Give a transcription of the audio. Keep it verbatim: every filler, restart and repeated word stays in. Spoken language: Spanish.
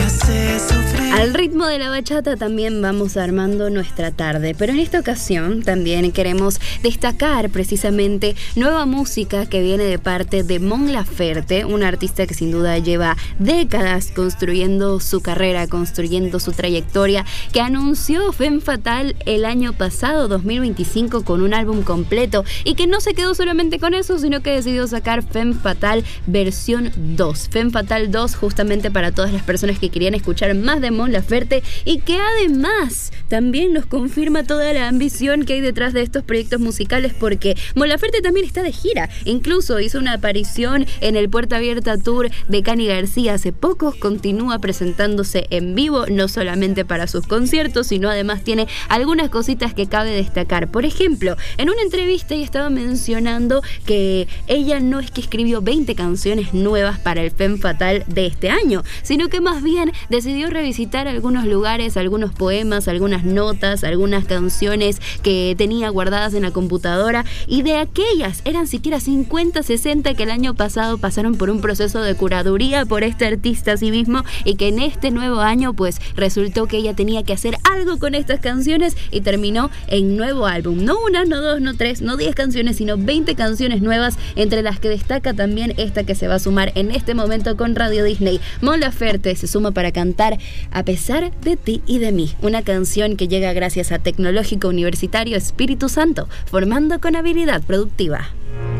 hace sufrir. Al ritmo de la bachata también vamos armando nuestra tarde, pero en esta ocasión también queremos destacar precisamente nueva música que viene de parte de Mon Laferte, un artista que sin duda lleva décadas construyendo su carrera, construyendo su trayectoria, que anunció Femme Fatale el año pasado, dos mil veinticinco, con un álbum completo y que no se quedó solamente con eso, sino que decidió sacar Femme Fatale versión dos. Femme Fatale dos justamente para todas las personas que querían escuchar más de Mon Laferte y que además también nos confirma toda la ambición que hay detrás de estos proyectos musicales, porque Mon Laferte también está de gira, incluso hizo una aparición en el Puerta Abierta Tour de Cani García hace poco, continúa presentándose en vivo, no solamente para sus conciertos, sino además tiene algunas cositas que cabe destacar. Por ejemplo, en una entrevista ella estaba mencionando que ella no es que escribió veinte canciones nuevas para el Femme Fatale de este año, sino que más bien decidió revisitar algunos lugares, algunos poemas, algunas notas, algunas canciones que tenía guardadas en la computadora, y de aquellas eran siquiera cincuenta, sesenta que el año pasado pasaron por un proceso de curaduría por este artista a sí mismo, y que en este nuevo año pues resultó que ella tenía que hacer algo con estas canciones y terminó en nuevo álbum. No una, no dos, no tres, no diez canciones, sino veinte canciones nuevas, entre las que destaca también esta que se va a sumar en este momento con Radio Disney. Mon Laferte se suma para cantar A pesar de ti y de mí, una canción que llega gracias a Tecnológico Universitario Espíritu Santo, formando con habilidad productiva.